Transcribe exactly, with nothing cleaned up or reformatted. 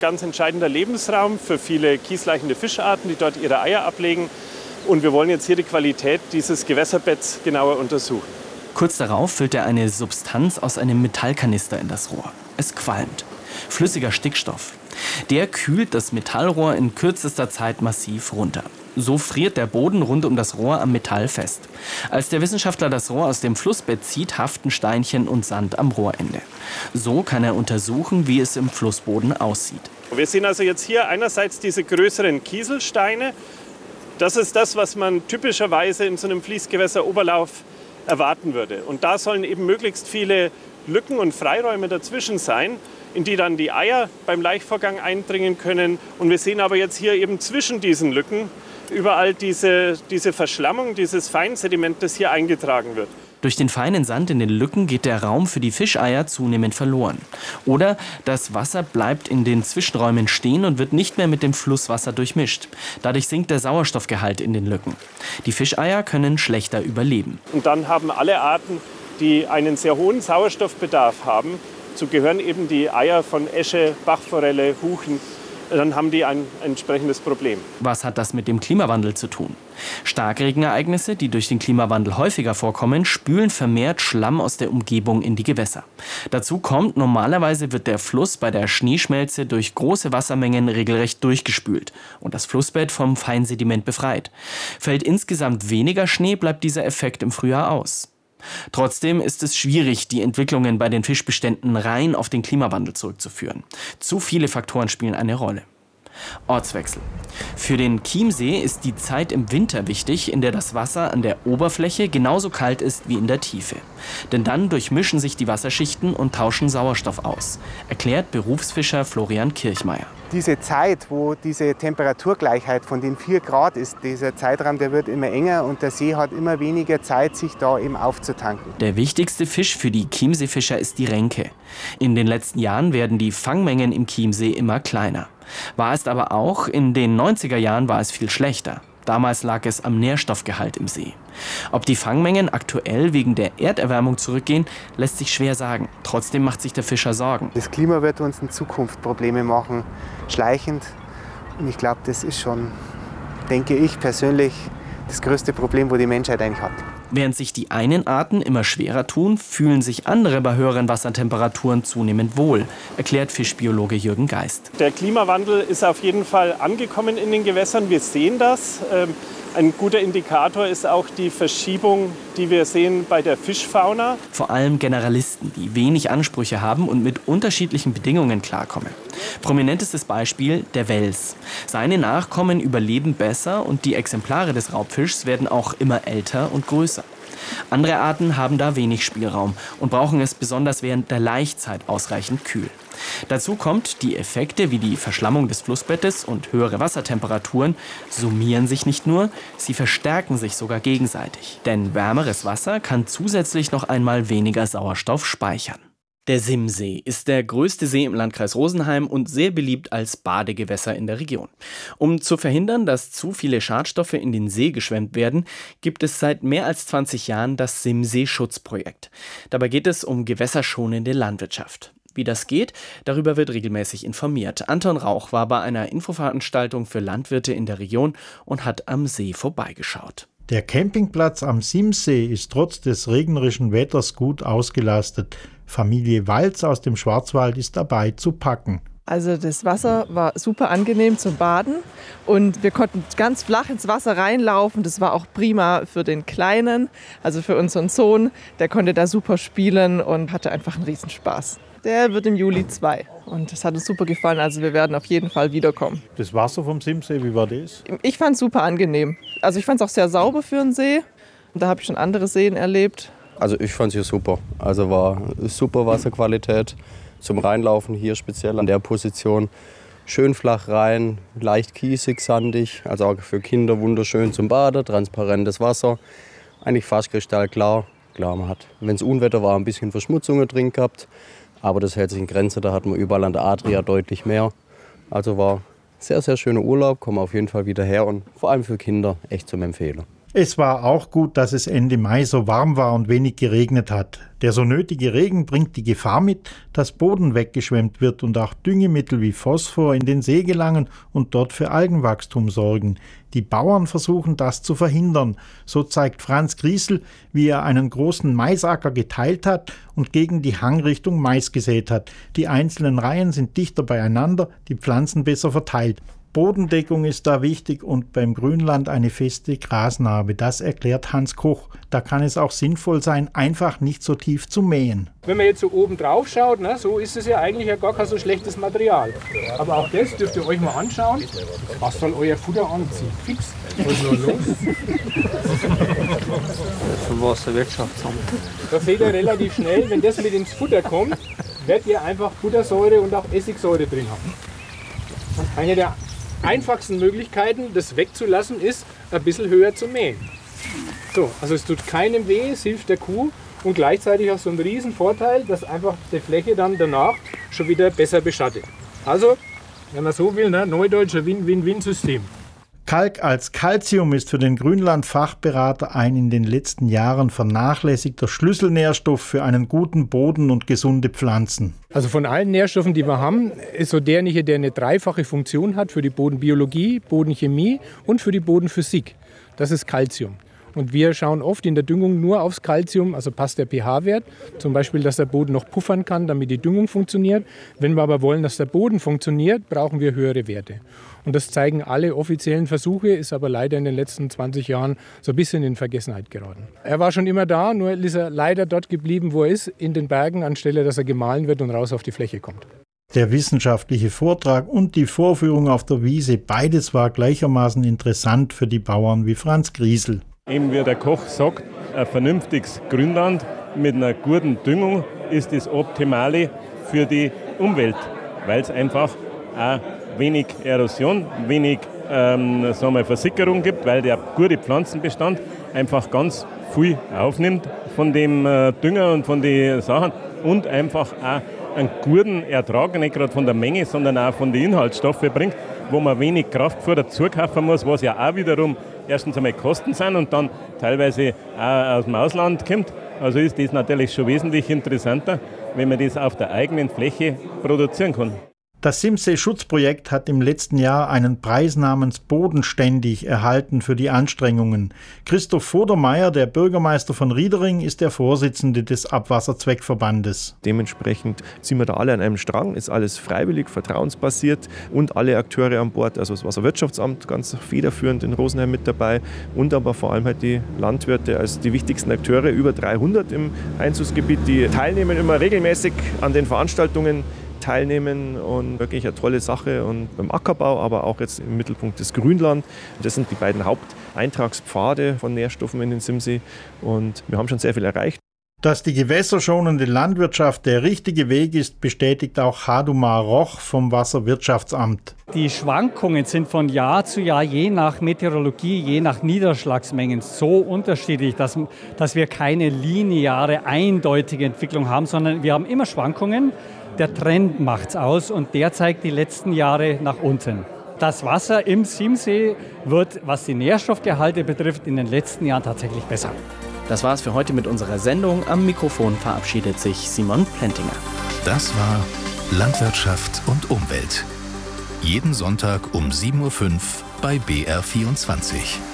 Ganz entscheidender Lebensraum für viele kiesleichende Fischarten, die dort ihre Eier ablegen. Und wir wollen jetzt hier die Qualität dieses Gewässerbetts genauer untersuchen. Kurz darauf füllt er eine Substanz aus einem Metallkanister in das Rohr. Es qualmt. Flüssiger Stickstoff. Der kühlt das Metallrohr in kürzester Zeit massiv runter. So friert der Boden rund um das Rohr am Metall fest. Als der Wissenschaftler das Rohr aus dem Flussbett zieht, haften Steinchen und Sand am Rohrende. So kann er untersuchen, wie es im Flussboden aussieht. Wir sehen also jetzt hier einerseits diese größeren Kieselsteine. Das ist das, was man typischerweise in so einem Fließgewässeroberlauf erwarten würde. Und da sollen eben möglichst viele Lücken und Freiräume dazwischen sein, in die dann die Eier beim Laichvorgang eindringen können. Und wir sehen aber jetzt hier eben zwischen diesen Lücken überall diese, diese Verschlammung, dieses Feinsediment, das hier eingetragen wird. Durch den feinen Sand in den Lücken geht der Raum für die Fischeier zunehmend verloren. Oder das Wasser bleibt in den Zwischenräumen stehen und wird nicht mehr mit dem Flusswasser durchmischt. Dadurch sinkt der Sauerstoffgehalt in den Lücken. Die Fischeier können schlechter überleben. Und dann haben alle Arten, die einen sehr hohen Sauerstoffbedarf haben, so gehören eben die Eier von Äsche, Bachforelle, Huchen, dann haben die ein entsprechendes Problem. Was hat das mit dem Klimawandel zu tun? Starkregenereignisse, die durch den Klimawandel häufiger vorkommen, spülen vermehrt Schlamm aus der Umgebung in die Gewässer. Dazu kommt, normalerweise wird der Fluss bei der Schneeschmelze durch große Wassermengen regelrecht durchgespült und das Flussbett vom Feinsediment befreit. Fällt insgesamt weniger Schnee, bleibt dieser Effekt im Frühjahr aus. Trotzdem ist es schwierig, die Entwicklungen bei den Fischbeständen rein auf den Klimawandel zurückzuführen. Zu viele Faktoren spielen eine Rolle. Ortswechsel. Für den Chiemsee ist die Zeit im Winter wichtig, in der das Wasser an der Oberfläche genauso kalt ist wie in der Tiefe. Denn dann durchmischen sich die Wasserschichten und tauschen Sauerstoff aus, erklärt Berufsfischer Florian Kirchmeier. Diese Zeit, wo diese Temperaturgleichheit von den vier Grad ist, dieser Zeitraum, der wird immer enger und der See hat immer weniger Zeit, sich da eben aufzutanken. Der wichtigste Fisch für die Chiemseefischer ist die Renke. In den letzten Jahren werden die Fangmengen im Chiemsee immer kleiner. War es aber auch, in den neunziger Jahren war es viel schlechter. Damals lag es am Nährstoffgehalt im See. Ob die Fangmengen aktuell wegen der Erderwärmung zurückgehen, lässt sich schwer sagen. Trotzdem macht sich der Fischer Sorgen. Das Klima wird uns in Zukunft Probleme machen, schleichend. Und ich glaube, das ist schon, denke ich persönlich, das größte Problem, wo die Menschheit eigentlich hat. Während sich die einen Arten immer schwerer tun, fühlen sich andere bei höheren Wassertemperaturen zunehmend wohl, erklärt Fischbiologe Jürgen Geist. Der Klimawandel ist auf jeden Fall angekommen in den Gewässern. Wir sehen das. Ein guter Indikator ist auch die Verschiebung, die wir sehen bei der Fischfauna. Vor allem Generalisten, die wenig Ansprüche haben und mit unterschiedlichen Bedingungen klarkommen. Prominentestes Beispiel der Wels. Seine Nachkommen überleben besser und die Exemplare des Raubfischs werden auch immer älter und größer. Andere Arten haben da wenig Spielraum und brauchen es besonders während der Laichzeit ausreichend kühl. Dazu kommt, die Effekte wie die Verschlammung des Flussbettes und höhere Wassertemperaturen summieren sich nicht nur, sie verstärken sich sogar gegenseitig. Denn wärmeres Wasser kann zusätzlich noch einmal weniger Sauerstoff speichern. Der Simsee ist der größte See im Landkreis Rosenheim und sehr beliebt als Badegewässer in der Region. Um zu verhindern, dass zu viele Schadstoffe in den See geschwemmt werden, gibt es seit mehr als zwanzig Jahren das Simsee-Schutzprojekt. Dabei geht es um gewässerschonende Landwirtschaft. Wie das geht, darüber wird regelmäßig informiert. Anton Rauch war bei einer Infoveranstaltung für Landwirte in der Region und hat am See vorbeigeschaut. Der Campingplatz am Simsee ist trotz des regnerischen Wetters gut ausgelastet. Familie Walz aus dem Schwarzwald ist dabei zu packen. Also das Wasser war super angenehm zum Baden und wir konnten ganz flach ins Wasser reinlaufen. Das war auch prima für den Kleinen, also für unseren Sohn. Der konnte da super spielen und hatte einfach einen Riesenspaß. Der wird im Juli zwei und das hat uns super gefallen. Also wir werden auf jeden Fall wiederkommen. Das Wasser vom Simsee, wie war das? Ich fand es super angenehm. Also ich fand es auch sehr sauber für einen See. Da habe ich schon andere Seen erlebt. Also ich fand es hier super. Also war super Wasserqualität zum Reinlaufen hier speziell an der Position. Schön flach rein, leicht kiesig, sandig. Also auch für Kinder wunderschön zum Baden, transparentes Wasser. Eigentlich fast kristallklar. Klar, man hat, wenn es Unwetter war, ein bisschen Verschmutzungen drin gehabt. Aber das hält sich in Grenzen, da hat man überall an der Adria deutlich mehr. Also war sehr, sehr schöner Urlaub, kommen auf jeden Fall wieder her und vor allem für Kinder echt zum Empfehlen. Es war auch gut, dass es Ende Mai so warm war und wenig geregnet hat. Der so nötige Regen bringt die Gefahr mit, dass Boden weggeschwemmt wird und auch Düngemittel wie Phosphor in den See gelangen und dort für Algenwachstum sorgen. Die Bauern versuchen das zu verhindern. So zeigt Franz Griesel, wie er einen großen Maisacker geteilt hat und gegen die Hangrichtung Mais gesät hat. Die einzelnen Reihen sind dichter beieinander, die Pflanzen besser verteilt. Bodendeckung ist da wichtig und beim Grünland eine feste Grasnarbe. Das erklärt Hans Koch. Da kann es auch sinnvoll sein, einfach nicht so tief zu mähen. Wenn man jetzt so oben drauf schaut, na, so ist es ja eigentlich ja gar kein so schlechtes Material. Aber auch das dürft ihr euch mal anschauen. Was soll euer Futter anziehen? Fix. Was ist los? Vom Wasserwirtschaftsamt. Da seht ihr relativ schnell, wenn das mit ins Futter kommt, werdet ihr einfach Futtersäure und auch Essigsäure drin haben. Eine der einfachsten Möglichkeiten, das wegzulassen, ist, ein bisschen höher zu mähen. So, also es tut keinem weh, es hilft der Kuh und gleichzeitig auch so ein riesen Vorteil, dass einfach die Fläche dann danach schon wieder besser beschattet. Also, wenn man so will, ne, Neudeutsch ein Win-Win-Win-System. Kalk als Calcium ist für den Grünland-Fachberater ein in den letzten Jahren vernachlässigter Schlüsselnährstoff für einen guten Boden und gesunde Pflanzen. Also von allen Nährstoffen, die wir haben, ist so derjenige, der eine dreifache Funktion hat für die Bodenbiologie, Bodenchemie und für die Bodenphysik. Das ist Calcium. Und wir schauen oft in der Düngung nur aufs Calcium, also passt der pH-Wert, zum Beispiel, dass der Boden noch puffern kann, damit die Düngung funktioniert. Wenn wir aber wollen, dass der Boden funktioniert, brauchen wir höhere Werte. Und das zeigen alle offiziellen Versuche, ist aber leider in den letzten zwanzig Jahren so ein bisschen in Vergessenheit geraten. Er war schon immer da, nur ist er leider dort geblieben, wo er ist, in den Bergen, anstelle dass er gemahlen wird und raus auf die Fläche kommt. Der wissenschaftliche Vortrag und die Vorführung auf der Wiese, beides war gleichermaßen interessant für die Bauern wie Franz Griesel. Eben wie der Koch sagt, ein vernünftiges Grünland mit einer guten Düngung ist das Optimale für die Umwelt, weil es einfach auch wenig Erosion, wenig ähm, sagen wir, Versickerung gibt, weil der gute Pflanzenbestand einfach ganz viel aufnimmt von dem äh, Dünger und von den Sachen und einfach auch einen guten Ertrag, nicht gerade von der Menge, sondern auch von den Inhaltsstoffen bringt, wo man wenig Kraftfutter dazu kaufen muss, was ja auch wiederum erstens einmal Kosten sind und dann teilweise auch aus dem Ausland kommt. Also ist das natürlich schon wesentlich interessanter, wenn man das auf der eigenen Fläche produzieren kann. Das Simsee-Schutzprojekt hat im letzten Jahr einen Preis namens Bodenständig erhalten für die Anstrengungen. Christoph Vodermeier, der Bürgermeister von Riedering, ist der Vorsitzende des Abwasserzweckverbandes. Dementsprechend sind wir da alle an einem Strang, ist alles freiwillig, vertrauensbasiert und alle Akteure an Bord, also das Wasserwirtschaftsamt ganz federführend in Rosenheim mit dabei und aber vor allem halt die Landwirte als die wichtigsten Akteure, über dreihundert im Einzugsgebiet, die teilnehmen immer regelmäßig an den Veranstaltungen, teilnehmen und wirklich eine tolle Sache und beim Ackerbau, aber auch jetzt im Mittelpunkt das Grünland. Das sind die beiden Haupteintragspfade von Nährstoffen in den Simsee und wir haben schon sehr viel erreicht. Dass die gewässerschonende Landwirtschaft der richtige Weg ist, bestätigt auch Hadumar Roch vom Wasserwirtschaftsamt. Die Schwankungen sind von Jahr zu Jahr je nach Meteorologie, je nach Niederschlagsmengen so unterschiedlich, dass, dass wir keine lineare, eindeutige Entwicklung haben, sondern wir haben immer Schwankungen. Der Trend macht's aus und der zeigt die letzten Jahre nach unten. Das Wasser im Simsee wird, was die Nährstoffgehalte betrifft, in den letzten Jahren tatsächlich besser. Das war's für heute mit unserer Sendung. Am Mikrofon verabschiedet sich Simon Plentinger. Das war Landwirtschaft und Umwelt. Jeden Sonntag um sieben Uhr fünf bei B R vierundzwanzig.